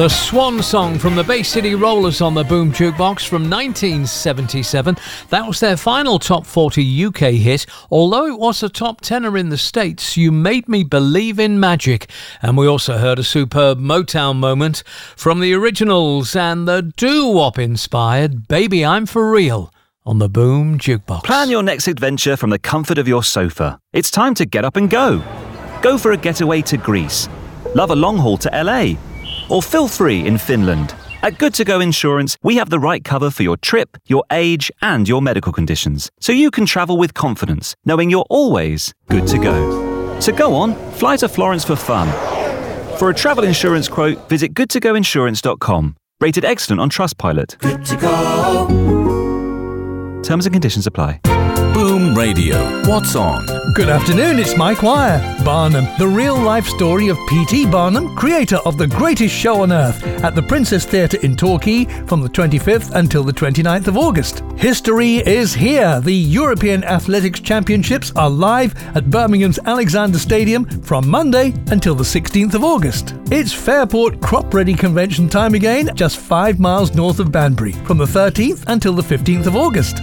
The Swan Song from the Bay City Rollers on the Boom Jukebox from 1977. That was their final top 40 UK hit. Although it was a top tenner in the States, You Made Me Believe in Magic. And we also heard a superb Motown moment from the Originals and the doo-wop inspired Baby I'm For Real on the Boom Jukebox. Plan your next adventure from the comfort of your sofa. It's time to get up and go. Go for a getaway to Greece. Love a long haul to LA. Or feel free in Finland. At Good To Go Insurance, we have the right cover for your trip, your age, and your medical conditions, so you can travel with confidence, knowing you're always good to go. So go on, fly to Florence for fun. For a travel insurance quote, visit goodtogoinsurance.com. Rated excellent on Trustpilot. Good to go. Terms and conditions apply. Boom Radio. What's on? Good afternoon, it's Mike Wire. Barnum, the real-life story of P.T. Barnum, creator of the greatest show on earth, at the Princess Theatre in Torquay from the 25th until the 29th of August. History is here. The European Athletics Championships are live at Birmingham's Alexander Stadium from Monday until the 16th of August. It's Fairport Crop Ready Convention time again, just 5 miles north of Banbury, from the 13th until the 15th of August.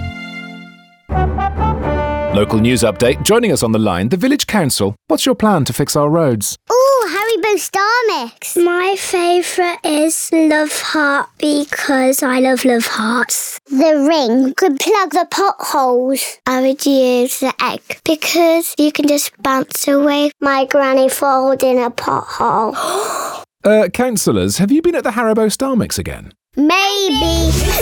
Local news update. Joining us on the line, the Village Council. What's your plan to fix our roads? Ooh, Haribo Star Mix. My favourite is Love Heart because I love hearts. The ring could plug the potholes. I would use the egg because you can just bounce away. My granny falls in a pothole. Councillors, have you been at the Haribo Star Mix again? Maybe.